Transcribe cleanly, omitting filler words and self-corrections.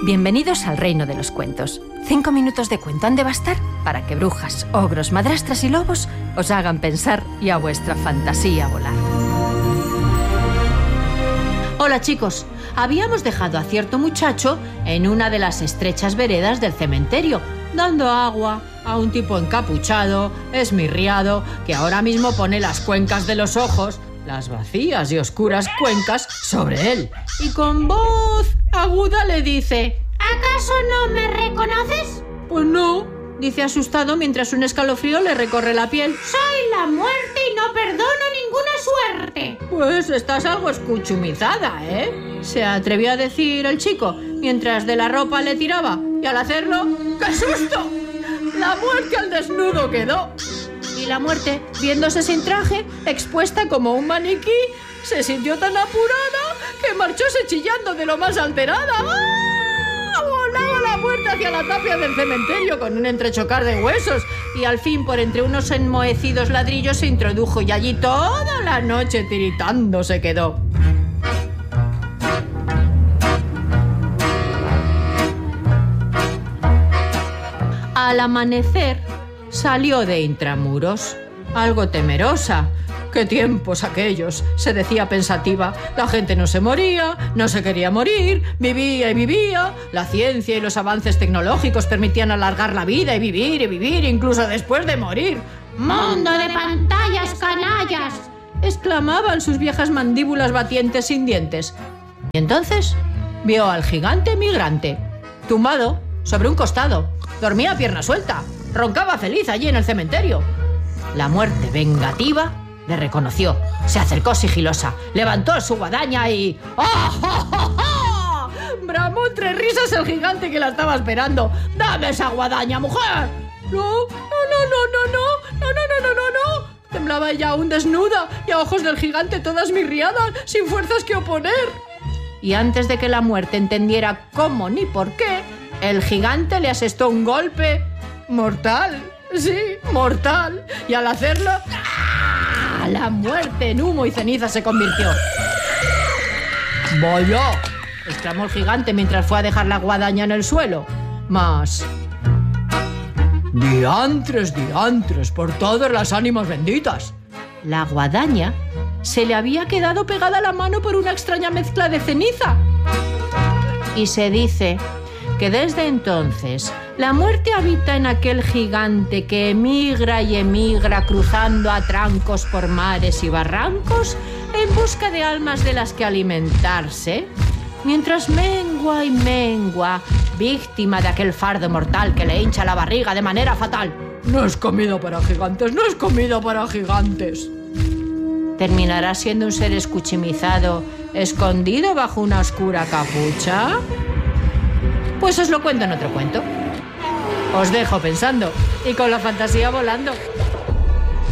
Bienvenidos al reino de los cuentos. 5 minutos de cuento han de bastar para que brujas, ogros, madrastras y lobos os hagan pensar y a vuestra fantasía volar. Hola chicos, habíamos dejado a cierto muchacho en una de las estrechas veredas del cementerio, dando agua a un tipo encapuchado, esmirriado, que ahora mismo pone las cuencas de los ojos, las vacías y oscuras cuencas, sobre él. Y con voz aguda le dice: ¿acaso no me reconoces? Pues no, dice asustado mientras un escalofrío le recorre la piel. Soy la muerte y no perdono ninguna suerte. Pues estás algo escuchumizada, ¿eh? Se atrevió a decir el chico mientras de la ropa le tiraba, y al hacerlo, ¡qué susto! La muerte al desnudo quedó. Y la muerte, viéndose sin traje, expuesta como un maniquí, se sintió tan apurada que marchóse chillando de lo más alterada. ¡Ah! Volaba la muerte hacia la tapia del cementerio con un entrechocar de huesos, y al fin por entre unos enmohecidos ladrillos se introdujo y allí toda la noche tiritando se quedó. Al amanecer salió de intramuros, algo temerosa. ¡Qué tiempos aquellos!, se decía pensativa. La gente no se moría, no se quería morir, vivía y vivía. La ciencia y los avances tecnológicos permitían alargar la vida y vivir incluso después de morir. ¡Mundo de pantallas, canallas!, exclamaban sus viejas mandíbulas batientes sin dientes. Y entonces vio al gigante migrante, tumbado sobre un costado. Dormía a pierna suelta, roncaba feliz allí en el cementerio. La muerte vengativa le reconoció, se acercó sigilosa, levantó su guadaña y... ¡ah, ja, ja, ja! Bramó entre risas el gigante que la estaba esperando. ¡Dame esa guadaña, mujer! No. Temblaba ella aún desnuda y a ojos del gigante toda esmirriada, sin fuerzas que oponer. Y antes de que la muerte entendiera cómo ni por qué, el gigante le asestó un golpe mortal. Sí, mortal. Y al hacerlo, ¡ah!, la muerte en humo y ceniza se convirtió. ¡Vaya!, exclamó el gigante mientras fue a dejar la guadaña en el suelo. Mas... ¡diantres, por todas las ánimas benditas! La guadaña se le había quedado pegada a la mano por una extraña mezcla de ceniza. Y se dice que desde entonces la muerte habita en aquel gigante que emigra y emigra cruzando a trancos por mares y barrancos en busca de almas de las que alimentarse, mientras mengua y mengua, víctima de aquel fardo mortal que le hincha la barriga de manera fatal. No es comida para gigantes, no es comida para gigantes. ¿Terminará siendo un ser escuchimizado, escondido bajo una oscura capucha? Pues os lo cuento en otro cuento. Os dejo pensando y con la fantasía volando.